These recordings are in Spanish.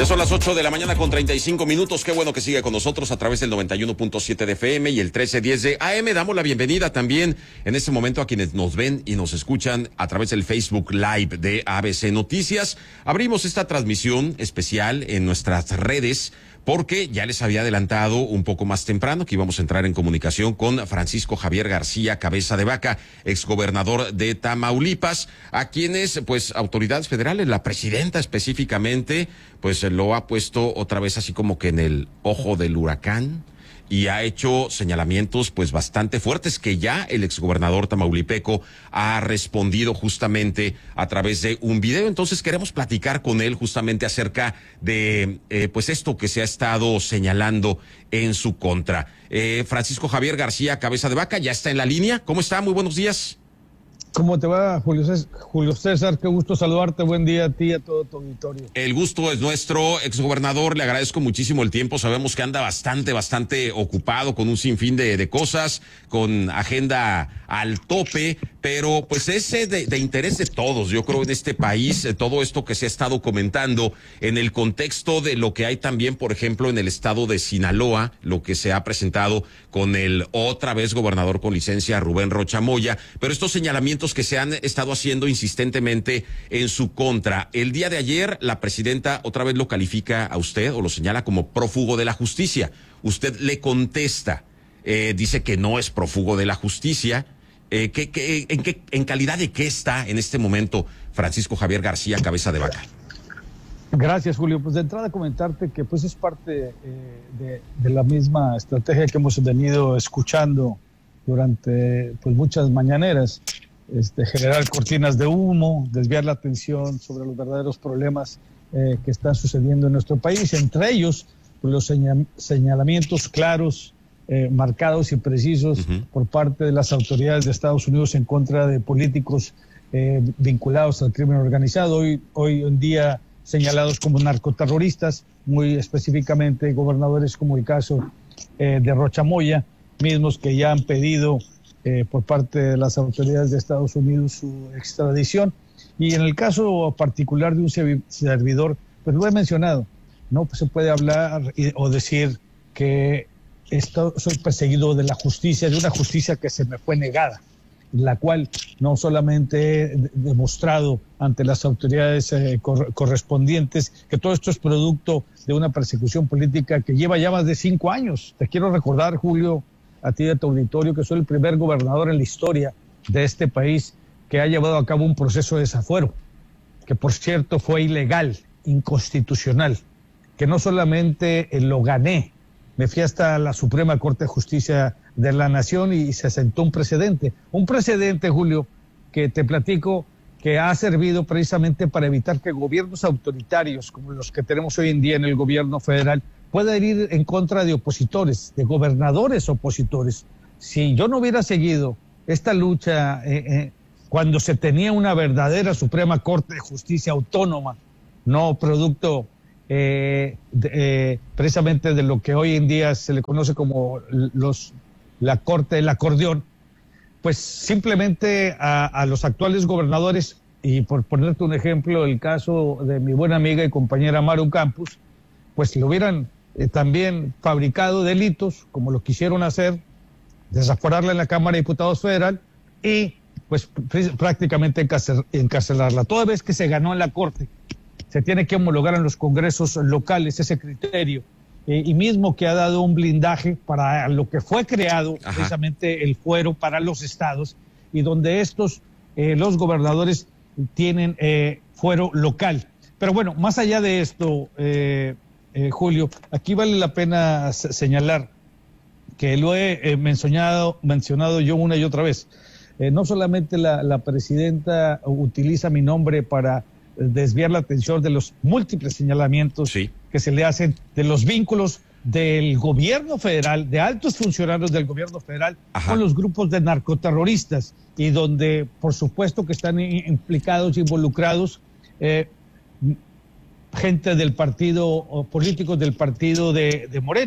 Ya son las 8 de la mañana con 35 minutos. Qué bueno que sigue con nosotros a través del 91.7 de FM y el 1310 de AM. Damos la bienvenida también en este momento a quienes nos ven y nos escuchan a través del Facebook Live de ABC Noticias. Abrimos esta transmisión especial en nuestras redes porque ya les había adelantado un poco más temprano que íbamos a entrar en comunicación con Francisco Javier García Cabeza de Vaca, exgobernador de Tamaulipas, a quienes, pues, autoridades federales, la presidenta específicamente, pues lo ha puesto otra vez así como que en el ojo del huracán y ha hecho señalamientos pues bastante fuertes que ya el exgobernador tamaulipeco ha respondido justamente a través de un video. Entonces queremos platicar con él justamente acerca de pues esto que se ha estado señalando en su contra. Francisco Javier García Cabeza de Vaca ya está en la línea. ¿Cómo está? Muy buenos días. ¿Cómo te va, Julio César? Qué gusto saludarte. Buen día a ti y a todo tu auditorio. El gusto es nuestro, exgobernador. Le agradezco muchísimo el tiempo. Sabemos que anda bastante ocupado con un sinfín de cosas, con agenda al tope, pero pues es de interés de todos, yo creo, en este país, todo esto que se ha estado comentando en el contexto de lo que hay también, por ejemplo, en el estado de Sinaloa, lo que se ha presentado con el otra vez gobernador con licencia, Rubén Rocha Moya, pero estos señalamientos que se han estado haciendo insistentemente en su contra. El día de ayer, la presidenta otra vez lo califica a usted o lo señala como prófugo de la justicia. Usted le contesta, dice que no es prófugo de la justicia. ¿En calidad de qué está en este momento Francisco Javier García Cabeza de Vaca? Gracias, Julio. Pues de entrada comentarte que pues es parte de la misma estrategia que hemos venido escuchando durante pues muchas mañaneras, generar cortinas de humo, desviar la atención sobre los verdaderos problemas que están sucediendo en nuestro país, entre ellos pues, los señalamientos claros, marcados y precisos por parte de las autoridades de Estados Unidos en contra de políticos vinculados al crimen organizado, hoy en día señalados como narcoterroristas, muy específicamente gobernadores como el caso de Rocha Moya, mismos que ya han pedido por parte de las autoridades de Estados Unidos su extradición. Y en el caso particular de un servidor, pues lo he mencionado, no se puede hablar o decir que soy perseguido de la justicia, de una justicia que se me fue negada, la cual no solamente he demostrado ante las autoridades correspondientes que todo esto es producto de una persecución política que lleva ya más de 5 años. Te quiero recordar, Julio, a ti y a tu auditorio, que soy el primer gobernador en la historia de este país que ha llevado a cabo un proceso de desafuero, que por cierto fue ilegal, inconstitucional, que no solamente lo gané, me fui hasta la Suprema Corte de Justicia de la Nación y se sentó un precedente, Julio, que te platico que ha servido precisamente para evitar que gobiernos autoritarios como los que tenemos hoy en día en el gobierno federal puedan ir en contra de opositores, de gobernadores opositores. Si yo no hubiera seguido esta lucha cuando se tenía una verdadera Suprema Corte de Justicia autónoma, no producto precisamente de lo que hoy en día se le conoce como la Corte del Acordeón, pues simplemente a los actuales gobernadores, y por ponerte un ejemplo, el caso de mi buena amiga y compañera Maru Campos, pues le hubieran también fabricado delitos, como lo quisieron hacer, desaforarla en la Cámara de Diputados Federal y pues prácticamente encarcelarla. Toda vez que se ganó en la Corte, se tiene que homologar en los congresos locales ese criterio, y mismo que ha dado un blindaje para lo que fue creado, precisamente el fuero para los estados, y donde los gobernadores tienen fuero local. Pero bueno, más allá de esto, Julio, aquí vale la pena señalar que lo he mencionado yo una y otra vez. No solamente la presidenta utiliza mi nombre para desviar la atención de los múltiples señalamientos que se le hacen de los vínculos del gobierno federal, de altos funcionarios del gobierno federal con los grupos de narcoterroristas, y donde por supuesto que están implicados, involucrados gente del partido, o políticos del partido de Morena.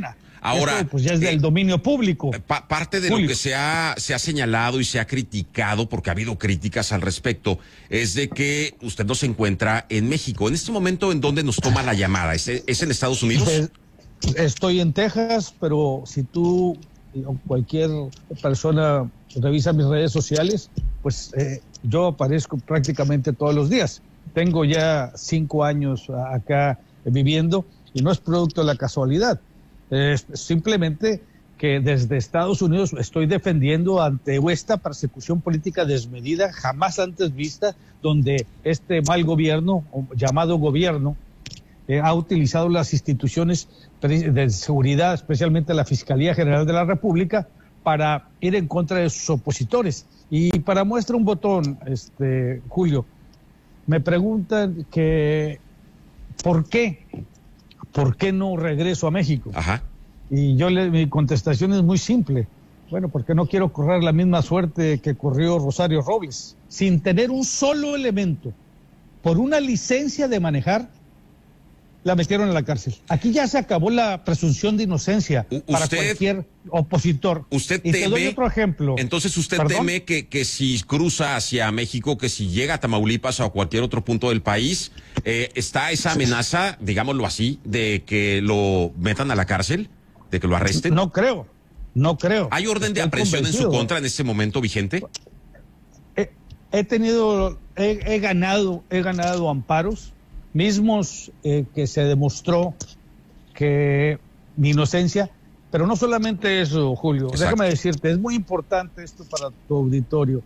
Ahora, esto, pues ya es del dominio público. Parte de lo que se ha señalado y se ha criticado, porque ha habido críticas al respecto, es de que usted no se encuentra en México. En este momento, ¿en dónde nos toma la llamada? ¿Es en Estados Unidos? Estoy en Texas, pero si tú o cualquier persona revisa mis redes sociales, pues yo aparezco prácticamente todos los días. Tengo ya 5 años acá viviendo y no es producto de la casualidad. Es simplemente que desde Estados Unidos estoy defendiendo ante esta persecución política desmedida, jamás antes vista, donde este mal gobierno, o llamado gobierno, ha utilizado las instituciones de seguridad, especialmente la Fiscalía General de la República, para ir en contra de sus opositores. Y para muestra un botón, Julio, me preguntan que ¿por qué no regreso a México? Ajá. Y mi contestación es muy simple. Bueno, porque no quiero correr la misma suerte que corrió Rosario Robles, sin tener un solo elemento, por una licencia de manejar, la metieron en la cárcel. Aquí ya se acabó la presunción de inocencia para cualquier opositor. Usted y teme, te doy otro ejemplo. Entonces usted ¿Perdón? teme que si cruza hacia México, que si llega a Tamaulipas o a cualquier otro punto del país, está esa amenaza, digámoslo así, de que lo metan a la cárcel, de que lo arresten. No creo. ¿Hay orden de aprehensión en su contra en este momento vigente? He ganado amparos mismos que se demostró que mi inocencia, pero no solamente eso, Julio. Exacto. Déjame decirte, es muy importante esto para tu auditorio.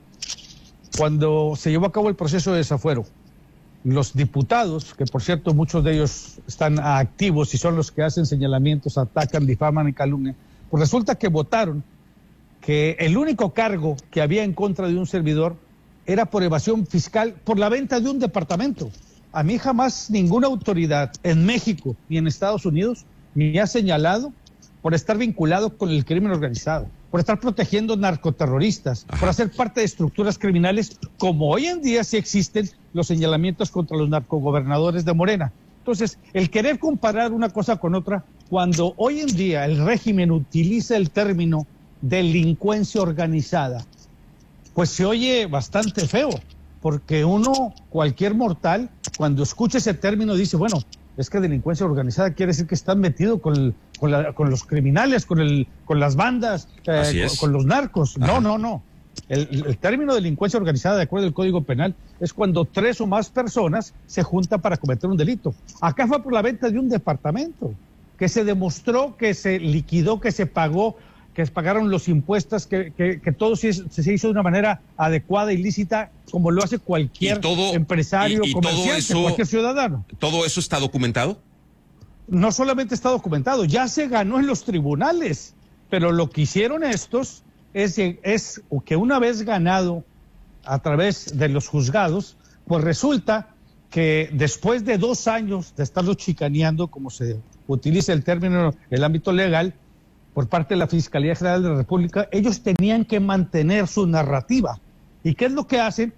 Cuando se llevó a cabo el proceso de desafuero, los diputados, que por cierto muchos de ellos están activos y son los que hacen señalamientos, atacan, difaman y calumnian, pues resulta que votaron que el único cargo que había en contra de un servidor era por evasión fiscal por la venta de un departamento. A mí jamás ninguna autoridad en México ni en Estados Unidos me ha señalado por estar vinculado con el crimen organizado, por estar protegiendo narcoterroristas, por hacer parte de estructuras criminales, como hoy en día sí existen los señalamientos contra los narcogobernadores de Morena. Entonces, el querer comparar una cosa con otra, cuando hoy en día el régimen utiliza el término delincuencia organizada, pues se oye bastante feo, porque cualquier mortal, cuando escucha ese término dice, bueno, es que delincuencia organizada quiere decir que están metidos con los criminales, con las bandas, con los narcos. Ajá. No. El término delincuencia organizada, de acuerdo al Código Penal, es cuando 3 o más personas se juntan para cometer un delito. Acá fue por la venta de un departamento, que se demostró, que se liquidó, que se pagó, que se pagaron los impuestos, que todo se hizo de una manera adecuada y lícita, como lo hace cualquier empresario, comerciante, cualquier ciudadano. ¿Todo eso está documentado? No solamente está documentado, ya se ganó en los tribunales, pero lo que hicieron estos es que una vez ganado a través de los juzgados, pues resulta que después de 2 años de estarlos chicaneando, como se utiliza el término en el ámbito legal, por parte de la Fiscalía General de la República, ellos tenían que mantener su narrativa. ¿Y qué es lo que hacen?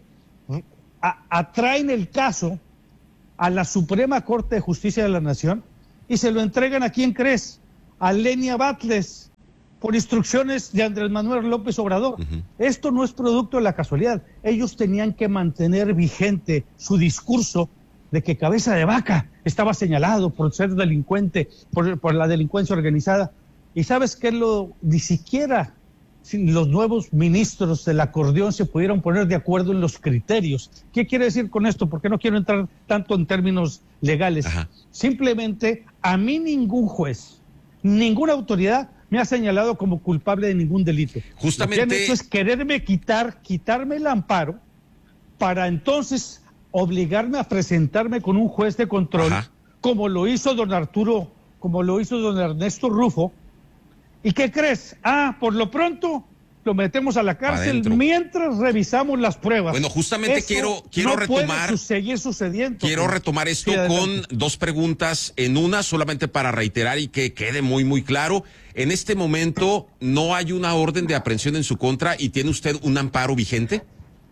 Atraen el caso a la Suprema Corte de Justicia de la Nación y se lo entregan ¿a quién crees? A Lenia Batless, por instrucciones de Andrés Manuel López Obrador. Esto no es producto de la casualidad. Ellos tenían que mantener vigente su discurso de que Cabeza de Vaca estaba señalado por ser delincuente, por la delincuencia organizada. ¿Y sabes qué? Ni siquiera los nuevos ministros del acordeón se pudieron poner de acuerdo en los criterios. ¿Qué quiere decir con esto? Porque no quiero entrar tanto en términos legales. Ajá. Simplemente, a mí ningún juez, ninguna autoridad me ha señalado como culpable de ningún delito. Justamente. Lo que han hecho es quererme quitarme el amparo para entonces obligarme a presentarme con un juez de control, Ajá, como lo hizo don Arturo, como lo hizo don Ernesto Rufo. ¿Y qué crees? Por lo pronto lo metemos a la cárcel adentro, mientras revisamos las pruebas. Bueno, justamente quiero retomar. Puede seguir sucediendo. Quiero retomar esto con 2 preguntas en una, solamente para reiterar y que quede muy, muy claro. En este momento no hay una orden de aprehensión en su contra y tiene usted un amparo vigente.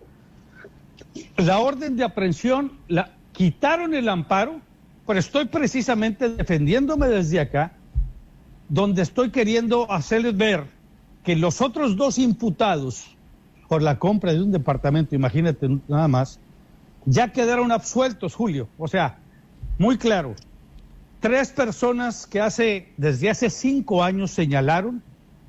La orden de aprehensión, quitaron el amparo, pero estoy precisamente defendiéndome desde acá donde estoy queriendo hacerles ver que los otros 2 imputados por la compra de un departamento, imagínate nada más, ya quedaron absueltos, Julio. O sea, muy claro. 3 personas que desde hace 5 años señalaron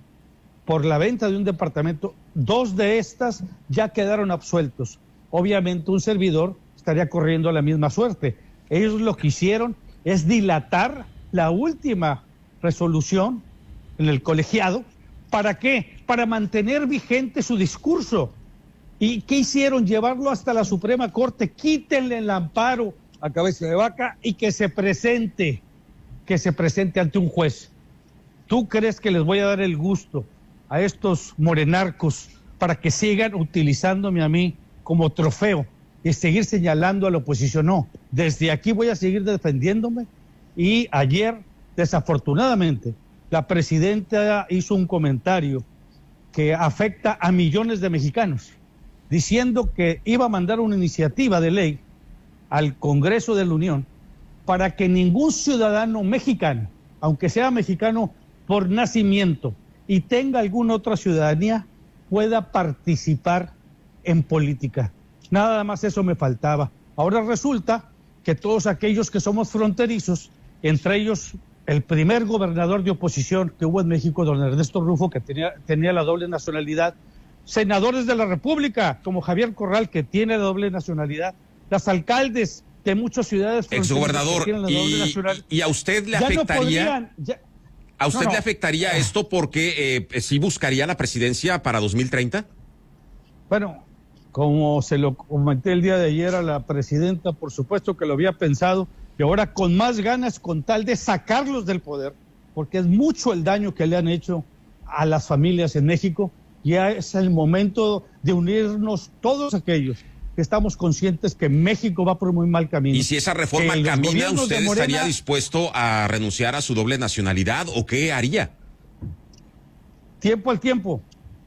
por la venta de un departamento, 2 de estas ya quedaron absueltos. Obviamente un servidor estaría corriendo la misma suerte. Ellos lo que hicieron es dilatar la última resolución en el colegiado. ¿Para qué? Para mantener vigente su discurso. ¿Y qué hicieron? Llevarlo hasta la Suprema Corte. Quítenle el amparo a cabeza de vaca y que se presente ante un juez. ¿Tú crees que les voy a dar el gusto a estos morenarcos para que sigan utilizándome a mí como trofeo y seguir señalando a la oposición? No, desde aquí voy a seguir defendiéndome. Y ayer, desafortunadamente, la presidenta hizo un comentario que afecta a millones de mexicanos, diciendo que iba a mandar una iniciativa de ley al Congreso de la Unión para que ningún ciudadano mexicano, aunque sea mexicano por nacimiento y tenga alguna otra ciudadanía, pueda participar en política. Nada más eso me faltaba. Ahora resulta que todos aquellos que somos fronterizos, entre ellos el primer gobernador de oposición que hubo en México, don Ernesto Rufo, que tenía la doble nacionalidad, senadores de la República, como Javier Corral, que tiene la doble nacionalidad, las alcaldes de muchas ciudades fronterizas, exgobernador, que tienen la doble nacionalidad. ¿Y a usted le ya afectaría? No podrían, ya, ¿A usted le afectaría esto porque sí buscaría la presidencia para 2030? Bueno, como se lo comenté el día de ayer a la presidenta, por supuesto que lo había pensado, y ahora con más ganas, con tal de sacarlos del poder, porque es mucho el daño que le han hecho a las familias en México. Ya es el momento de unirnos todos aquellos que estamos conscientes que México va por muy mal camino. Y si esa reforma camina, ¿usted estaría dispuesto a renunciar a su doble nacionalidad o qué haría? Tiempo al tiempo.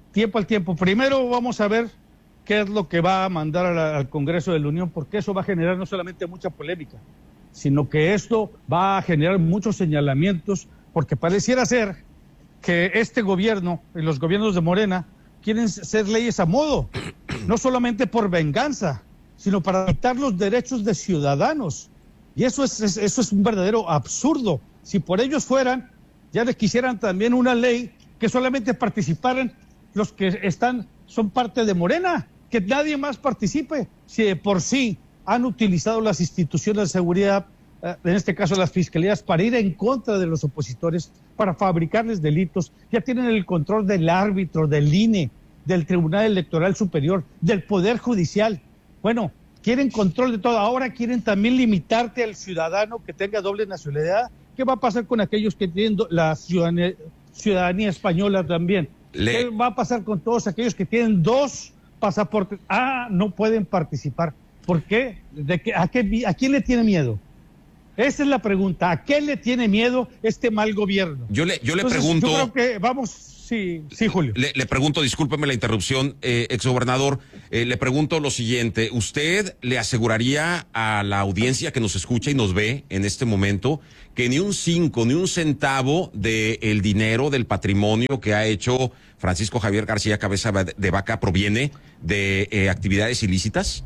Primero vamos a ver qué es lo que va a mandar al Congreso de la Unión, porque eso va a generar no solamente mucha polémica, sino que esto va a generar muchos señalamientos, porque pareciera ser que este gobierno y los gobiernos de Morena quieren hacer leyes a modo, no solamente por venganza, sino para quitar los derechos de ciudadanos. Y eso es un verdadero absurdo. Si por ellos fueran, ya les quisieran también una ley que solamente participaran los que son parte de Morena, que nadie más participe. Si de por sí han utilizado las instituciones de seguridad, en este caso las fiscalías, para ir en contra de los opositores, para fabricarles delitos, ya tienen el control del árbitro, del INE, del Tribunal Electoral Superior, del Poder Judicial. Bueno, quieren control de todo. Ahora quieren también limitarte al ciudadano que tenga doble nacionalidad. ¿Qué va a pasar con aquellos que tienen la ciudadanía española también? ¿Qué va a pasar con todos aquellos que tienen 2 pasaportes? No pueden participar. ¿Por qué? ¿A quién le tiene miedo? Esa es la pregunta. ¿A qué le tiene miedo este mal gobierno? Yo le pregunto... Yo creo que vamos... Sí, Julio. Le pregunto, discúlpeme la interrupción, exgobernador, le pregunto lo siguiente. ¿Usted le aseguraría a la audiencia que nos escucha y nos ve en este momento que ni un 5, ni un centavo del dinero, del patrimonio que ha hecho Francisco Javier García Cabeza de Vaca proviene de actividades ilícitas?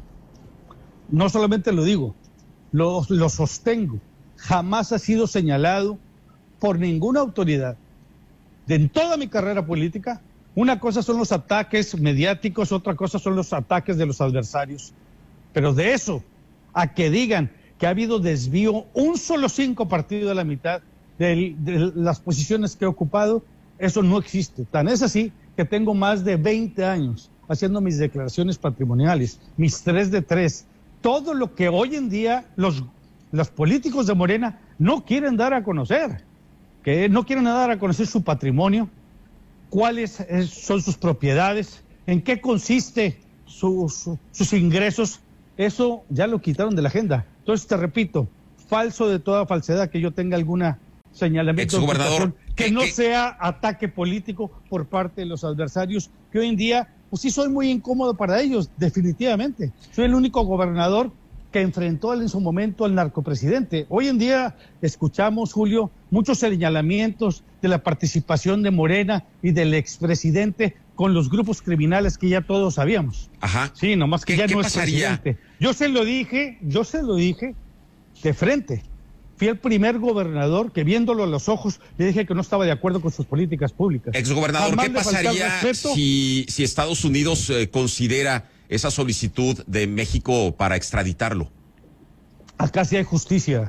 No solamente lo digo, lo sostengo. Jamás ha sido señalado por ninguna autoridad en toda mi carrera política. Una cosa son los ataques mediáticos, otra cosa son los ataques de los adversarios. Pero de eso, a que digan que ha habido desvío, un solo 5 partido de la mitad de las posiciones que he ocupado, eso no existe. Tan es así que tengo más de 20 años haciendo mis declaraciones patrimoniales, mis 3 de 3. Todo lo que hoy en día los políticos de Morena no quieren dar a conocer, que no quieren dar a conocer su patrimonio, cuáles son sus propiedades, en qué consiste sus ingresos. Eso ya lo quitaron de la agenda. Entonces, te repito, falso de toda falsedad que yo tenga alguna señalamiento que no sea ataque político por parte de los adversarios, que hoy en día, pues sí soy muy incómodo para ellos, definitivamente. Soy el único gobernador que enfrentó en su momento al narcopresidente. Hoy en día escuchamos, Julio, muchos señalamientos de la participación de Morena y del expresidente con los grupos criminales que ya todos sabíamos. Ajá. Sí, nomás que ya no es presidente. Yo se lo dije de frente. Fui el primer gobernador que, viéndolo a los ojos, le dije que no estaba de acuerdo con sus políticas públicas. Exgobernador, ¿qué pasaría si Estados Unidos considera esa solicitud de México para extraditarlo? Acá sí hay justicia.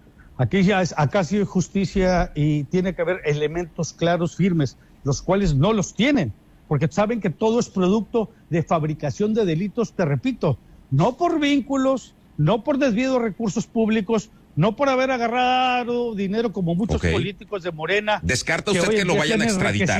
Acá sí hay justicia y tiene que haber elementos claros, firmes, los cuales no los tienen, porque saben que todo es producto de fabricación de delitos, te repito, no por vínculos, no por desvío de recursos públicos, no por haber agarrado dinero como muchos políticos de Morena. ¿Descarta usted que lo vayan a extraditar?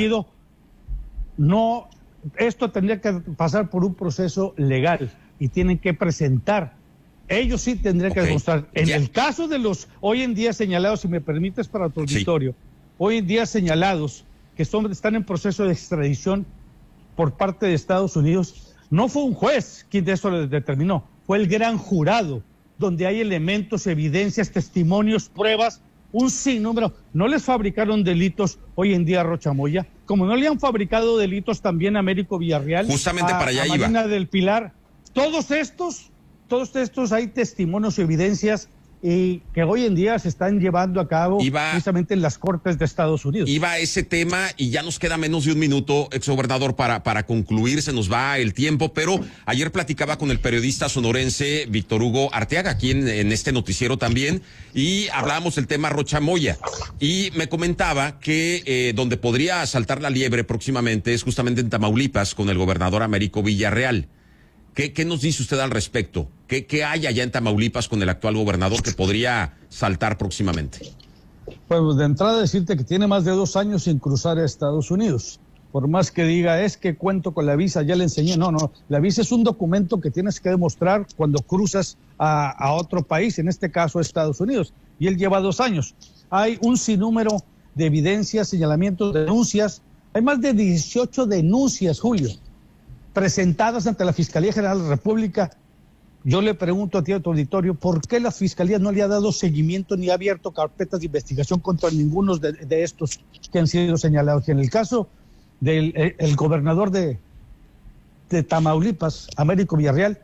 No, esto tendría que pasar por un proceso legal y tienen que presentar. Ellos sí tendrían que demostrar. En el caso de los hoy en día señalados, si me permites para tu auditorio, hoy en día señalados que están en proceso de extradición por parte de Estados Unidos, no fue un juez quien de eso lo determinó, fue el gran jurado, donde hay elementos, evidencias, testimonios, pruebas, un sinnúmero. No les fabricaron delitos hoy en día a Rocha Moya, como no le han fabricado delitos también a Américo Villarreal, justamente para allá a Marina del Pilar. Todos estos hay testimonios y evidencias y que hoy en día se están llevando a cabo precisamente en las Cortes de Estados Unidos. Iba a ese tema y ya nos queda menos de un minuto, exgobernador, para concluir, se nos va el tiempo, pero ayer platicaba con el periodista sonorense Víctor Hugo Arteaga, aquí en este noticiero también, y hablábamos del tema Rocha Moya, y me comentaba que donde podría saltar la liebre próximamente es justamente en Tamaulipas con el gobernador Américo Villarreal. ¿Qué nos dice usted al respecto? ¿Qué hay allá en Tamaulipas con el actual gobernador que podría saltar próximamente? Pues de entrada decirte que tiene más de 2 años sin cruzar a Estados Unidos. Por más que diga, es que cuento con la visa, ya le enseñé. No, la visa es un documento que tienes que demostrar cuando cruzas a otro país, en este caso a Estados Unidos. Y él lleva 2 años. Hay un sinnúmero de evidencias, señalamientos, denuncias. Hay más de 18 denuncias, Julio, presentadas ante la Fiscalía General de la República. Yo le pregunto a ti, a tu auditorio, ¿por qué la Fiscalía no le ha dado seguimiento ni ha abierto carpetas de investigación contra ninguno de estos que han sido señalados? Y en el caso del el gobernador de Tamaulipas, Américo Villarreal,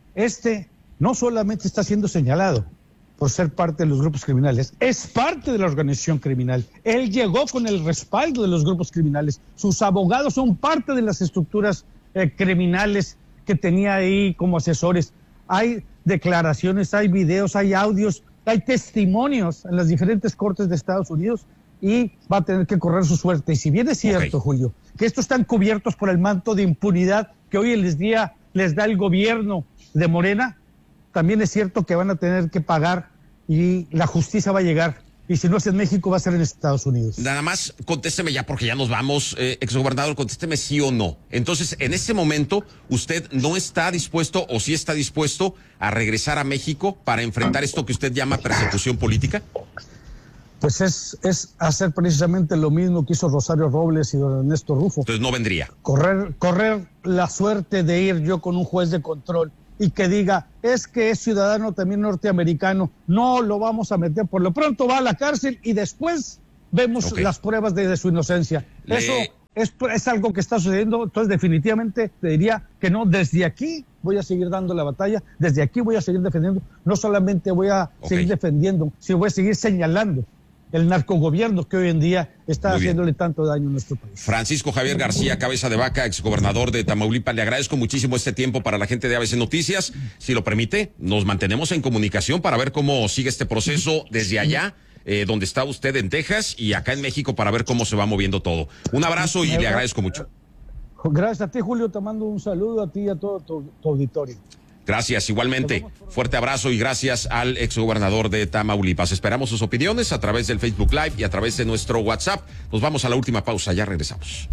no solamente está siendo señalado por ser parte de los grupos criminales, es parte de la organización criminal. Él llegó con el respaldo de los grupos criminales. Sus abogados son parte de las estructuras criminales que tenía ahí como asesores. Hay declaraciones, hay videos, hay audios, hay testimonios en las diferentes cortes de Estados Unidos y va a tener que correr su suerte. Y si bien es cierto, Julio, que estos están cubiertos por el manto de impunidad que hoy les da el gobierno de Morena, también es cierto que van a tener que pagar y la justicia va a llegar. Y si no es en México, va a ser en Estados Unidos. Nada más, contésteme ya, porque ya nos vamos, exgobernador, contésteme sí o no. Entonces, en este momento, ¿usted no está dispuesto o sí está dispuesto a regresar a México para enfrentar esto que usted llama persecución política? Pues es hacer precisamente lo mismo que hizo Rosario Robles y don Ernesto Rufo. Entonces no vendría. Correr la suerte de ir yo con un juez de control y que diga, es que es ciudadano también norteamericano, no lo vamos a meter, por lo pronto va a la cárcel y después vemos las pruebas de su inocencia. Eso es algo que está sucediendo, entonces definitivamente te diría que no, desde aquí voy a seguir dando la batalla, desde aquí voy a seguir defendiendo, no solamente voy a seguir defendiendo, sino voy a seguir señalando el narcogobierno que hoy en día está haciéndole tanto daño a nuestro país. Francisco Javier García, cabeza de vaca, exgobernador de Tamaulipas, le agradezco muchísimo este tiempo para la gente de ABC Noticias. Si lo permite, nos mantenemos en comunicación para ver cómo sigue este proceso desde allá, donde está usted en Texas, y acá en México para ver cómo se va moviendo todo. Un abrazo y le agradezco mucho. Gracias a ti, Julio, te mando un saludo a ti y a todo tu auditorio. Gracias, igualmente. Fuerte abrazo y gracias al exgobernador de Tamaulipas. Esperamos sus opiniones a través del Facebook Live y a través de nuestro WhatsApp. Nos vamos a la última pausa, ya regresamos.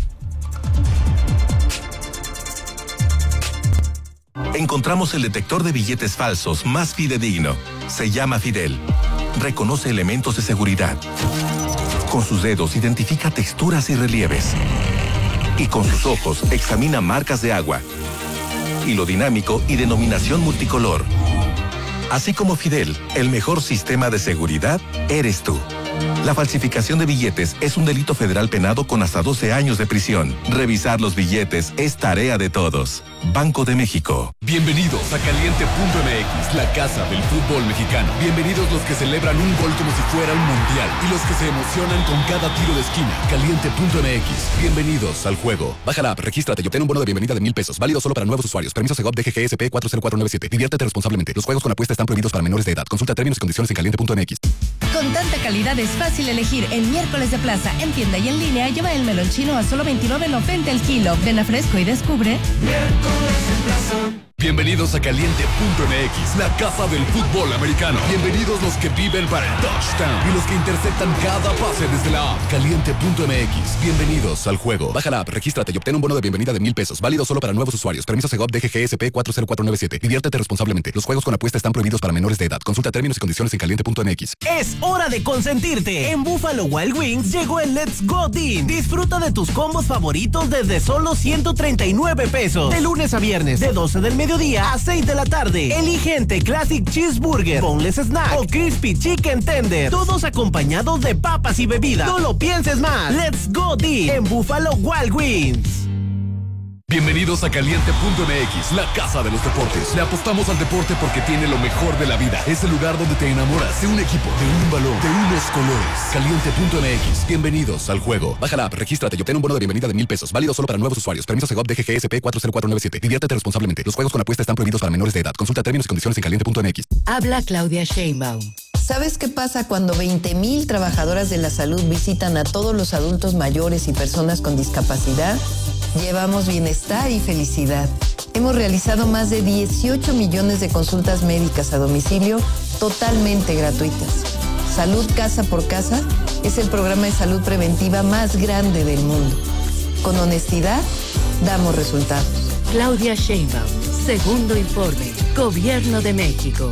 Encontramos el detector de billetes falsos más fidedigno. Se llama Fidel. Reconoce elementos de seguridad. Con sus dedos identifica texturas y relieves. Y con sus ojos examina marcas de agua, hilo dinámico y denominación multicolor. Así como Fidel, el mejor sistema de seguridad eres tú. La falsificación de billetes es un delito federal penado con hasta 12 años de prisión. Revisar los billetes es tarea de todos. Banco de México. Bienvenidos a Caliente.mx, la casa del fútbol mexicano. Bienvenidos los que celebran un gol como si fuera un mundial y los que se emocionan con cada tiro de esquina. Caliente.mx. Bienvenidos al juego. Baja la app, regístrate y obtén un bono de bienvenida de $1,000. Válido solo para nuevos usuarios. Permiso Segov DGGSP 40497. Diviértete responsablemente. Los juegos con apuesta están prohibidos para menores de edad. Consulta términos y condiciones en Caliente.mx. Con tanta calidad es fácil elegir. El miércoles de plaza, en tienda y en línea, lleva el melón chino a solo $29.90 el kilo. Ven a Fresco y descubre. Bienvenidos a Caliente.mx, la casa del fútbol americano. Bienvenidos los que viven para el touchdown y los que interceptan cada pase desde la app. Caliente.mx. Bienvenidos al juego. Baja la app, regístrate y obtén un bono de bienvenida de $1,000. Válido solo para nuevos usuarios. Permiso Segov DGGSP 40497. Diviértete responsablemente. Los juegos con apuesta están prohibidos para menores de edad. Consulta términos y condiciones en Caliente.mx. Es hora de consentirte. En Buffalo Wild Wings llegó el Let's Go Deal. Disfruta de tus combos favoritos desde solo $139. De lunes a viernes, de 12 del mediodía a 6 de la tarde. Elige entre Classic Cheeseburger, Boneless Snack o Crispy Chicken Tender. Todos acompañados de papas y bebidas. No lo pienses más. Let's Go Deal en Buffalo Wild Wings. Bienvenidos a Caliente.mx, la casa de los deportes. Le apostamos al deporte porque tiene lo mejor de la vida. Es el lugar donde te enamoras de un equipo, de un balón, de unos colores. Caliente.mx. Bienvenidos al juego. Baja la app, regístrate y obtén un bono de bienvenida de $1,000. Válido solo para nuevos usuarios. Permiso Segov DGGSP 40497. Diviértete responsablemente. Los juegos con apuesta están prohibidos para menores de edad. Consulta términos y condiciones en Caliente.mx. Habla Claudia Sheinbaum. ¿Sabes qué pasa cuando 20,000 trabajadoras de la salud visitan a todos los adultos mayores y personas con discapacidad? Llevamos bienestar y felicidad. Hemos realizado más de 18 millones de consultas médicas a domicilio totalmente gratuitas. Salud Casa por Casa es el programa de salud preventiva más grande del mundo. Con honestidad, damos resultados. Claudia Sheinbaum, segundo informe, Gobierno de México.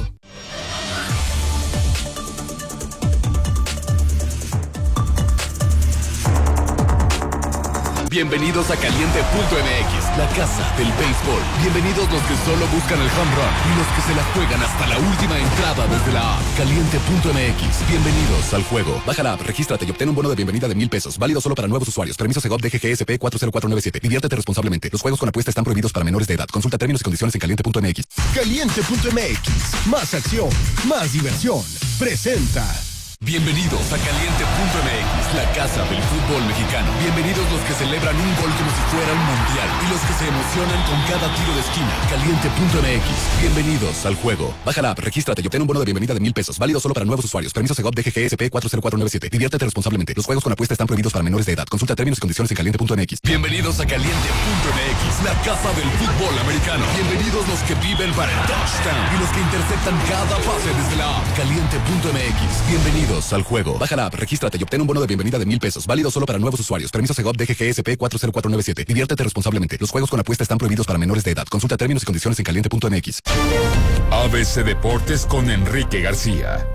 Bienvenidos a Caliente.mx, la casa del béisbol. Bienvenidos los que solo buscan el home run y los que se la juegan hasta la última entrada desde la app. Caliente.mx. Bienvenidos al juego. Baja la app, regístrate y obtén un bono de bienvenida de $1,000. Válido solo para nuevos usuarios. Permiso Segov DGGSP 40497. Diviértete responsablemente. Los juegos con apuesta están prohibidos para menores de edad. Consulta términos y condiciones en Caliente.mx. Caliente.mx. Más acción, más diversión. Presenta. Bienvenidos a Caliente.mx, la casa del fútbol mexicano. Bienvenidos los que celebran un gol como si fuera un mundial y los que se emocionan con cada tiro de esquina. Caliente.mx. Bienvenidos al juego. Baja la app, regístrate y obtén un bono de bienvenida de $1,000. Válido solo para nuevos usuarios. Permiso Segov DGGSP 40497. Diviértete responsablemente. Los juegos con apuesta están prohibidos para menores de edad. Consulta términos y condiciones en Caliente.mx. Bienvenidos a Caliente.mx, la casa del fútbol americano. Bienvenidos los que viven para el touchdown y los que interceptan cada pase desde la app. Caliente.mx. Bienvenidos al juego. Baja la app, regístrate y obtén un bono de bienvenida de $1,000. Válido solo para nuevos usuarios. Permiso Segov DGGSP 40497. Diviértete responsablemente. Los juegos con apuesta están prohibidos para menores de edad. Consulta términos y condiciones en Caliente.mx. ABC Deportes con Enrique García.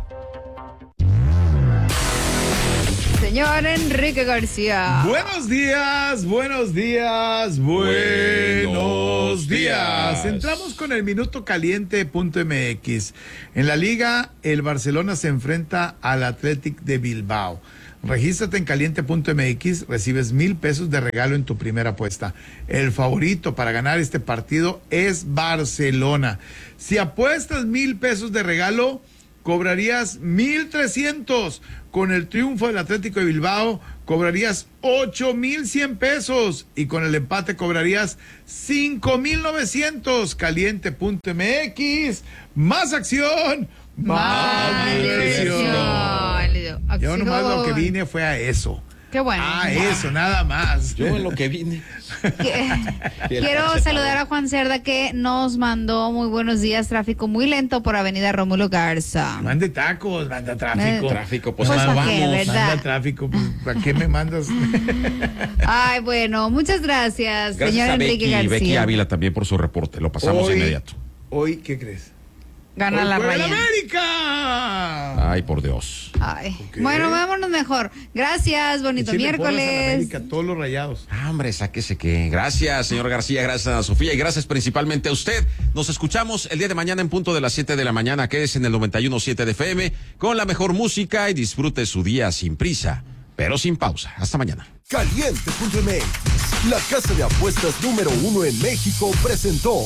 Señor Enrique García. Buenos días, buenos días, buenos días. Entramos con el minuto Caliente.mx. En la liga, el Barcelona se enfrenta al Athletic de Bilbao. Regístrate en Caliente.mx, recibes $1,000 de regalo en tu primera apuesta. El favorito para ganar este partido es Barcelona. Si apuestas $1,000 de regalo, cobrarías 1,300. Con el triunfo del Atlético de Bilbao, cobrarías 8,100 pesos. Y con el empate cobrarías 5,900. Caliente.mx. Más acción, más diversión. Yo nomás lo que vine fue a eso. Qué bueno. Eso, nada más. Yo en lo que vine. Quiero saludar a Juan Cerda, que nos mandó muy buenos días. Tráfico muy lento por Avenida Rómulo Garza. Mande tacos, manda tráfico. Tráfico, pues ¿para vamos. qué, verdad? Manda tráfico, pues, ¿para qué me mandas? Ay, bueno, muchas gracias, Gracias señor a Enrique García. Becky Ávila también por su reporte. Lo pasamos de inmediato. Hoy, ¿qué crees? Gana la Raya. América! Ay, por Dios. Ay. Bueno, vámonos mejor. Gracias, bonito miércoles. América, todos los Rayados. Hombre, sáquese que. Gracias, señor García, gracias a Sofía y gracias principalmente a usted. Nos escuchamos el día de mañana en punto de las 7 de la mañana, que es en el 91.7 de FM, con la mejor música y disfrute su día sin prisa, pero sin pausa. Hasta mañana. Caliente.mx, la casa de apuestas número 1 en México, presentó.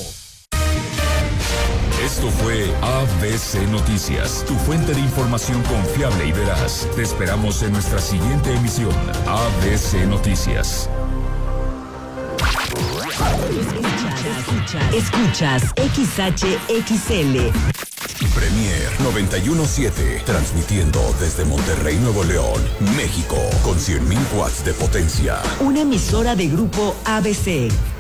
Esto fue ABC Noticias, tu fuente de información confiable y veraz. Te esperamos en nuestra siguiente emisión, ABC Noticias. Escuchas XHXL. Premier 91.7, transmitiendo desde Monterrey, Nuevo León, México, con 100.000 watts de potencia. Una emisora de grupo ABC.